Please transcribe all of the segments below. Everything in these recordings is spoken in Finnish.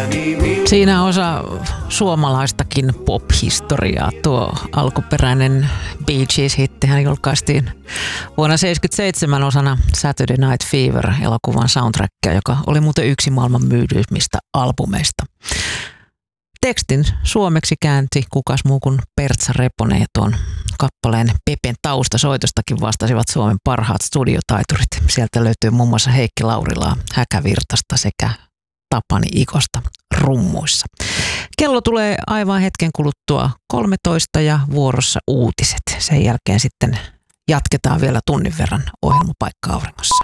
Siinä osa suomalaistakin pop-historiaa. Tuo alkuperäinen Bee Gees-hittihän julkaistiin vuonna 1977 osana Saturday Night Fever-elokuvan soundtrackia, joka oli muuten yksi maailman myydyimmistä albumeista. Tekstin suomeksi käänti kukas muu kuin Pertsa Reponen, ja tuon kappaleen Pepen taustasoitostakin vastasivat Suomen parhaat studiotaiturit. Sieltä löytyy muun muassa Heikki Laurilaa Häkävirtasta sekä Tapani Ikosta rummuissa. Kello tulee aivan hetken kuluttua 13 ja vuorossa uutiset. Sen jälkeen sitten jatketaan vielä tunnin verran ohjelmapaikka auringossa.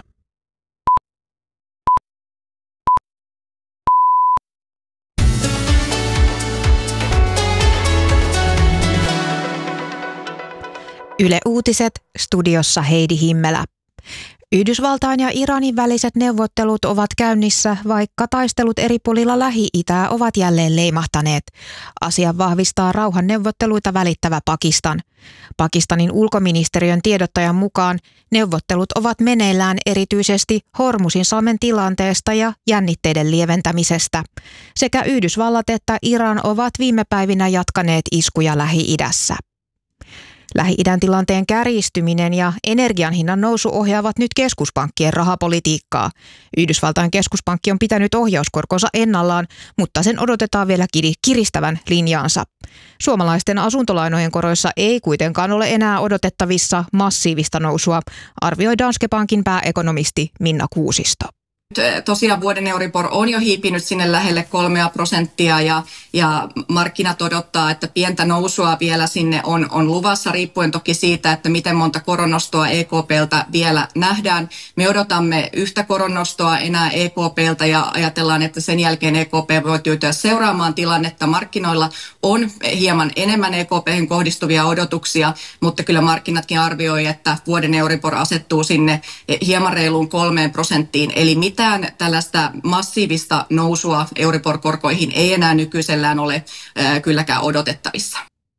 Yle Uutiset, studiossa Heidi Himmelä. Yhdysvaltain ja Iranin väliset neuvottelut ovat käynnissä, vaikka taistelut eri puolilla Lähi-itää ovat jälleen leimahtaneet. Asia vahvistaa rauhanneuvotteluita välittävä Pakistan. Pakistanin ulkoministeriön tiedottajan mukaan neuvottelut ovat meneillään erityisesti Hormuzinsalmen tilanteesta ja jännitteiden lieventämisestä. Sekä Yhdysvallat että Iran ovat viime päivinä jatkaneet iskuja Lähi-idässä. Lähi-idän tilanteen kärjistyminen ja energian hinnan nousu ohjaavat nyt keskuspankkien rahapolitiikkaa. Yhdysvaltain keskuspankki on pitänyt ohjauskorkonsa ennallaan, mutta sen odotetaan vielä kiristävän linjaansa. Suomalaisten asuntolainojen koroissa ei kuitenkaan ole enää odotettavissa massiivista nousua, arvioi Danske Bankin pääekonomisti Minna Kuusisto. Tosiaan vuoden Euribor on jo hiipinyt sinne lähelle 3% ja markkinat odottaa, että pientä nousua vielä sinne on luvassa, riippuen toki siitä, että miten monta koronnostoa EKP:ltä vielä nähdään. Me odotamme yhtä koronnostoa enää EKP:ltä ja ajatellaan, että sen jälkeen EKP voi tyytyä seuraamaan tilannetta. Markkinoilla on hieman enemmän EKP:hen kohdistuvia odotuksia, mutta kyllä markkinatkin arvioi, että vuoden Euribor asettuu sinne hieman reiluun 3%, eli mitään tällaista massiivista nousua Euribor-korkoihin ei enää nykyisellään ole kylläkään odotettavissa.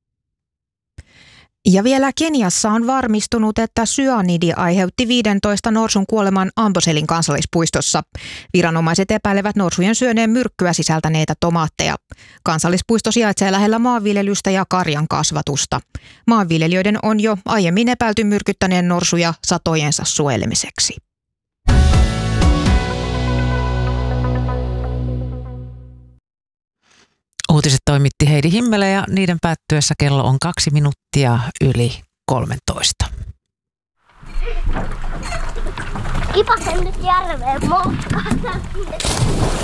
Ja vielä Keniassa on varmistunut, että syanidi aiheutti 15 norsun kuoleman Amboselin kansallispuistossa. Viranomaiset epäilevät norsujen syöneen myrkkyä sisältäneitä tomaatteja. Kansallispuisto sijaitsee lähellä maanviljelystä ja karjan kasvatusta. Maanviljelijöiden on jo aiemmin epäilty myrkyttäneen norsuja satojensa suojelemiseksi. Uutiset toimitti Heidi Himmelä ja niiden päättyessä kello on 2 minuuttia yli 13. Kipasen nyt järveen moukkaan.